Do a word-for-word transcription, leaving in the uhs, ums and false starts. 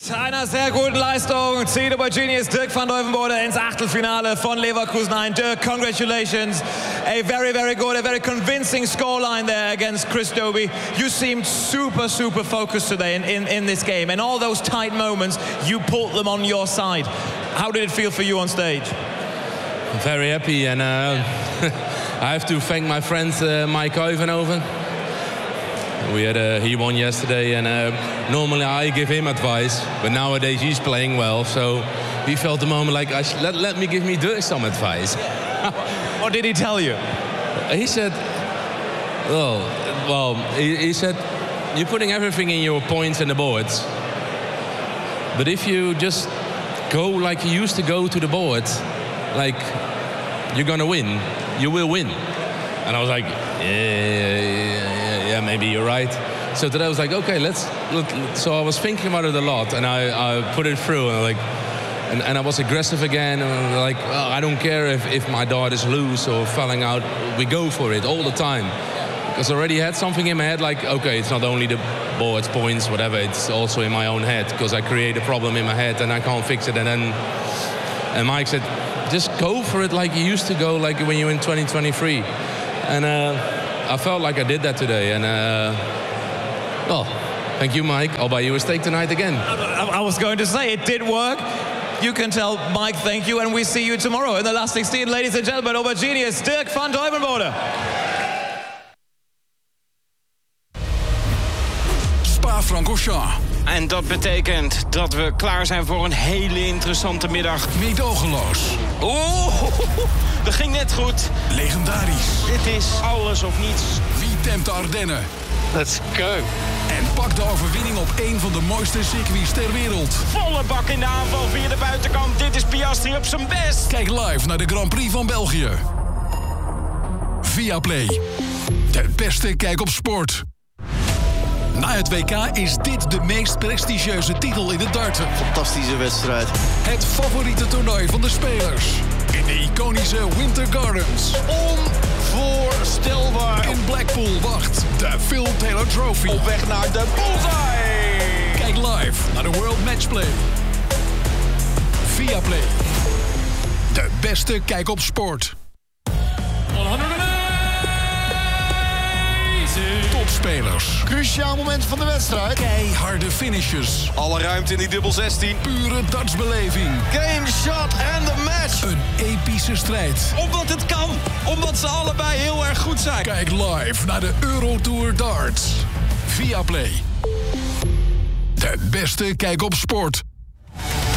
Einer sehr guten Leistung zieht Aubergines Dirk van Duivenbode ins Achtelfinale von Leverkusen ein. Dirk, congratulations. A very, very good, a very convincing scoreline there against Chris Dobie. You seemed super, super focused today in, in, in this game. And all those tight moments, you pulled them on your side. How did it feel for you on stage? I'm very happy, and uh, I have to thank my friend uh, Mike Uivenhoven. We had a, he won yesterday, and uh, normally I give him advice, but nowadays he's playing well, so he felt the moment like I should, let, let me give me Dirk some advice. What did he tell you? He said, well, well, he, he said, you're putting everything in your points and the boards, but if you just go like you used to go to the board, like you're gonna win, you will win. And I was like, yeah, yeah, yeah, yeah, maybe you're right. So today I was like, okay, let's. Let, so I was thinking about it a lot, and I, I put it through, and like, and, and I was aggressive again. And like, oh, I don't care if, if my dart is loose or falling out. We go for it all the time, because I already had something in my head. Like, okay, it's not only the boards, points, whatever. It's also in my own head, because I create a problem in my head and I can't fix it. And then, and Mike said, just go for it like you used to go, like when you were in twenty twenty-three. And uh, I felt like I did that today. And, uh, well, thank you, Mike. I'll buy you a steak tonight again. I, I was going to say, it did work. You can tell Mike thank you, and we see you tomorrow in the last sixteen. Ladies and gentlemen, Aubergines Dirk van Duivenbode. Spa-Francorchamps. En dat betekent dat we klaar zijn voor een hele interessante middag. Meedogenloos. Oeh, dat ging net goed. Legendarisch. Dit is alles of niets. Wie temt de Ardennen? Let's go. En pak de overwinning op een van de mooiste circuits ter wereld. Volle bak in de aanval via de buitenkant. Dit is Piastri op zijn best. Kijk live naar de Grand Prix van België. Viaplay. De beste kijk op sport. Na het W K is dit de meest prestigieuze titel in het darten. Fantastische wedstrijd. Het favoriete toernooi van de spelers. In de iconische Winter Gardens. Onvoorstelbaar. In Blackpool wacht de Phil Taylor Trophy. Op weg naar de bullseye. Kijk live naar de World Matchplay. Viaplay. De beste kijk op sport. Topspelers. Cruciaal moment van de wedstrijd. Keiharde finishes. Alle ruimte in die dubbel zestien. Pure dartsbeleving. Game shot and the match. Een epische strijd. Omdat het kan. Omdat ze allebei heel erg goed zijn. Kijk live naar de Eurotour Darts. Viaplay. De beste kijk op sport.